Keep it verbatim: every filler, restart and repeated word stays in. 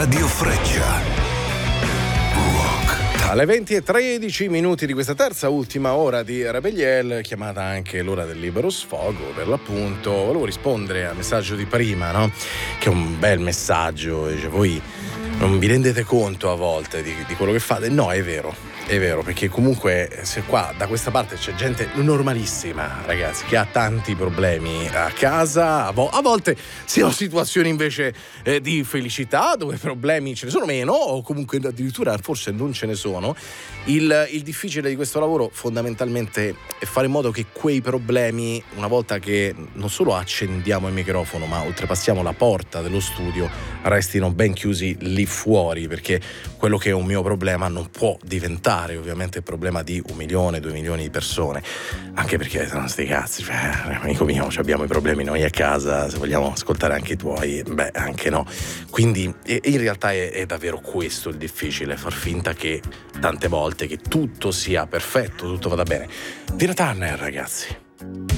Radio Freccia. Rock. Alle venti e tredici minuti di questa terza ultima ora di Rebeliel, chiamata anche l'ora del libero sfogo, per l'appunto, volevo rispondere al messaggio di prima, no? Che è un bel messaggio, dice, voi non vi rendete conto a volte di, di quello che fate? No, è vero. È vero, perché comunque se qua da questa parte c'è gente normalissima, ragazzi, che ha tanti problemi a casa, a, vo- a volte siano situazioni invece eh, di felicità, dove problemi ce ne sono meno, o comunque addirittura forse non ce ne sono. Il, il difficile di questo lavoro fondamentalmente è fare in modo che quei problemi, una volta che non solo accendiamo il microfono, ma oltrepassiamo la porta dello studio, restino ben chiusi lì fuori, perché quello che è un mio problema non può diventare ovviamente il problema di un milione, due milioni di persone, anche perché sono sti cazzi, cioè, amico mio, abbiamo i problemi noi a casa, se vogliamo ascoltare anche i tuoi, beh, anche no. Quindi in realtà è, è davvero questo il difficile, far finta che tante volte che tutto sia perfetto, tutto vada bene. Tina Turner, ragazzi.